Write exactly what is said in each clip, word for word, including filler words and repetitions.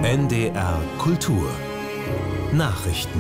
N D R Kultur Nachrichten.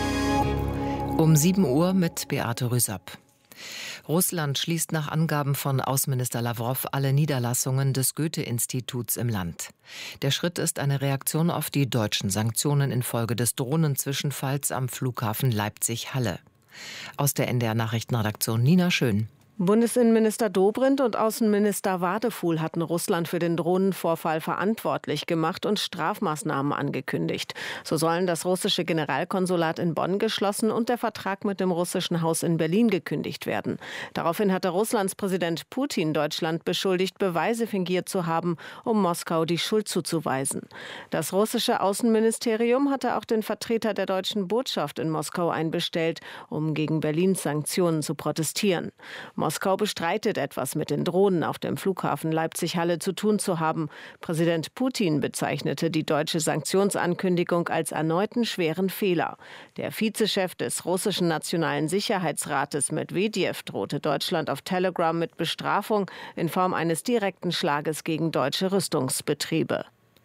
Um sieben Uhr mit Beate Rüsapp. Russland schließt nach Angaben von Außenminister Lawrow alle Niederlassungen des Goethe-Instituts im Land. Der Schritt ist eine Reaktion auf die deutschen Sanktionen infolge des Drohnenzwischenfalls am Flughafen Leipzig-Halle. Aus der N D R-Nachrichtenredaktion Nina Schön. Bundesinnenminister Dobrindt und Außenminister Wadefuhl hatten Russland für den Drohnenvorfall verantwortlich gemacht und Strafmaßnahmen angekündigt. So sollen das russische Generalkonsulat in Bonn geschlossen und der Vertrag mit dem russischen Haus in Berlin gekündigt werden. Daraufhin hatte Russlands Präsident Putin Deutschland beschuldigt, Beweise fingiert zu haben, um Moskau die Schuld zuzuweisen. Das russische Außenministerium hatte auch den Vertreter der deutschen Botschaft in Moskau einbestellt, um gegen Berlins Sanktionen zu protestieren. Moskau bestreitet, etwas mit den Drohnen auf dem Flughafen Leipzig-Halle zu tun zu haben. Präsident Putin bezeichnete die deutsche Sanktionsankündigung als erneuten schweren Fehler. Der Vizechef des russischen Nationalen Sicherheitsrates Medwedew drohte Deutschland auf Telegram mit Bestrafung in Form eines direkten Schlages gegen deutsche Rüstungsbetriebe.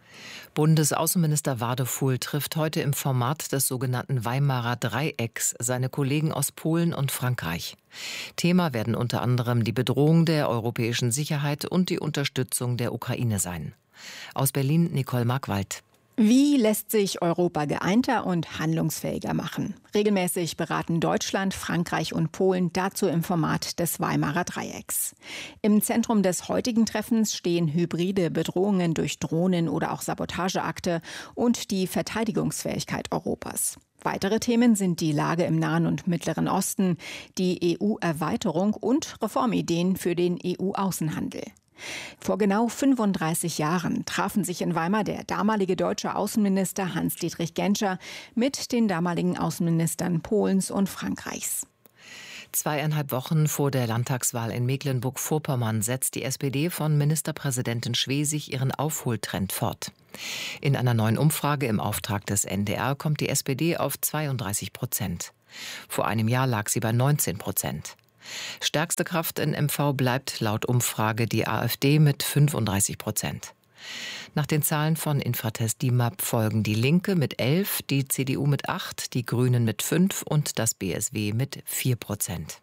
Bundesaußenminister Wadefuhl trifft heute im Format des sogenannten Weimarer Dreiecks seine Kollegen aus Polen und Frankreich. Thema werden unter anderem die Bedrohung der europäischen Sicherheit und die Unterstützung der Ukraine sein. Aus Berlin Nicole Markwald. Wie lässt sich Europa geeinter und handlungsfähiger machen? Regelmäßig beraten Deutschland, Frankreich und Polen dazu im Format des Weimarer Dreiecks. Im Zentrum des heutigen Treffens stehen hybride Bedrohungen durch Drohnen oder auch Sabotageakte und die Verteidigungsfähigkeit Europas. Weitere Themen sind die Lage im Nahen und Mittleren Osten, die E U-Erweiterung und Reformideen für den E U-Außenhandel. Vor genau fünfunddreißig Jahren trafen sich in Weimar der damalige deutsche Außenminister Hans-Dietrich Genscher mit den damaligen Außenministern Polens und Frankreichs. Zweieinhalb Wochen vor der Landtagswahl in Mecklenburg-Vorpommern setzt die S P D von Ministerpräsidentin Schwesig ihren Aufholtrend fort. In einer neuen Umfrage im Auftrag des N D R kommt die S P D auf zweiunddreißig Prozent. Vor einem Jahr lag sie bei neunzehn Prozent. Stärkste Kraft in M V bleibt laut Umfrage die AfD mit fünfunddreißig Prozent. Nach den Zahlen von Infratest DIMAP folgen die Linke mit elf, die C D U mit acht, die Grünen mit fünf und das B S W mit vier Prozent.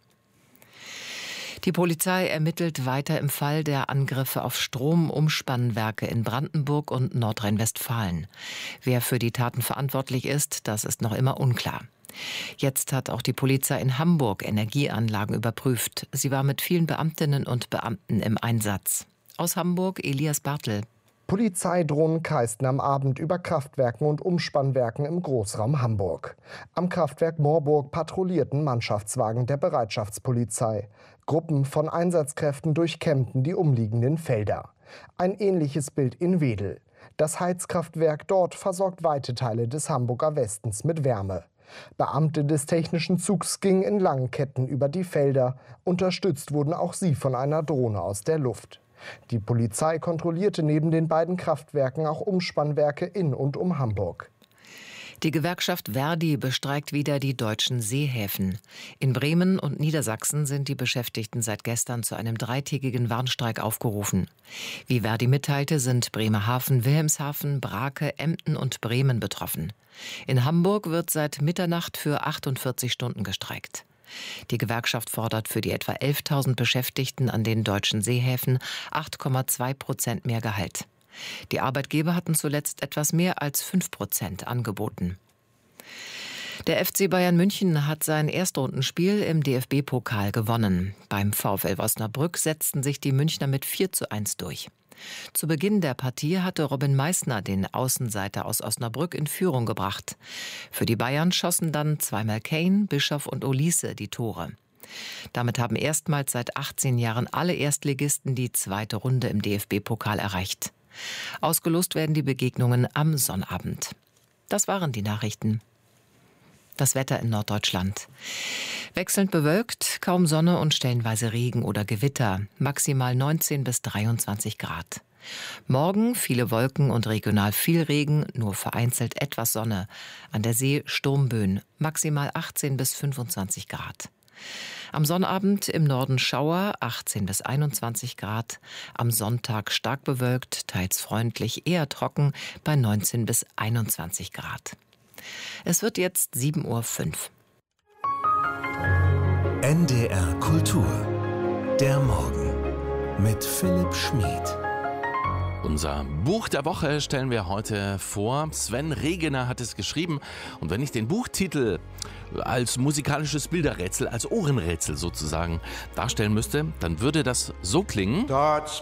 Die Polizei ermittelt weiter im Fall der Angriffe auf Stromumspannwerke in Brandenburg und Nordrhein-Westfalen. Wer für die Taten verantwortlich ist, das ist noch immer unklar. Jetzt hat auch die Polizei in Hamburg Energieanlagen überprüft. Sie war mit vielen Beamtinnen und Beamten im Einsatz. Aus Hamburg Elias Bartel. Polizeidrohnen kreisten am Abend über Kraftwerken und Umspannwerken im Großraum Hamburg. Am Kraftwerk Moorburg patrouillierten Mannschaftswagen der Bereitschaftspolizei. Gruppen von Einsatzkräften durchkämmten die umliegenden Felder. Ein ähnliches Bild in Wedel. Das Heizkraftwerk dort versorgt weite Teile des Hamburger Westens mit Wärme. Beamte des technischen Zugs gingen in langen Ketten über die Felder. Unterstützt wurden auch sie von einer Drohne aus der Luft. Die Polizei kontrollierte neben den beiden Kraftwerken auch Umspannwerke in und um Hamburg. Die Gewerkschaft Verdi bestreikt wieder die deutschen Seehäfen. In Bremen und Niedersachsen sind die Beschäftigten seit gestern zu einem dreitägigen Warnstreik aufgerufen. Wie Verdi mitteilte, sind Bremerhaven, Wilhelmshaven, Brake, Emden und Bremen betroffen. In Hamburg wird seit Mitternacht für achtundvierzig Stunden gestreikt. Die Gewerkschaft fordert für die etwa elftausend Beschäftigten an den deutschen Seehäfen acht Komma zwei Prozent mehr Gehalt. Die Arbeitgeber hatten zuletzt etwas mehr als fünf Prozent angeboten. Der F C Bayern München hat sein Erstrundenspiel im D F B-Pokal gewonnen. Beim VfL Osnabrück setzten sich die Münchner mit vier zu eins durch. Zu Beginn der Partie hatte Robin Meissner den Außenseiter aus Osnabrück in Führung gebracht. Für die Bayern schossen dann zweimal Kane, Bischof und Olise die Tore. Damit haben erstmals seit achtzehn Jahren alle Erstligisten die zweite Runde im D F B-Pokal erreicht. Ausgelost werden die Begegnungen am Sonnabend. Das waren die Nachrichten. Das Wetter in Norddeutschland. Wechselnd bewölkt, kaum Sonne und stellenweise Regen oder Gewitter. Maximal neunzehn bis dreiundzwanzig Grad. Morgen viele Wolken und regional viel Regen, nur vereinzelt etwas Sonne. An der See Sturmböen, maximal achtzehn bis fünfundzwanzig Grad. Am Sonnabend im Norden Schauer, achtzehn bis einundzwanzig Grad. Am Sonntag stark bewölkt, teils freundlich, eher trocken bei neunzehn bis einundzwanzig Grad. Es wird jetzt sieben Uhr fünf. N D R Kultur. Der Morgen mit Philipp Schmid. Unser Buch der Woche stellen wir heute vor. Sven Regener hat es geschrieben. Und wenn ich den Buchtitel als musikalisches Bilderrätsel, als Ohrenrätsel sozusagen darstellen müsste, dann würde das so klingen. God's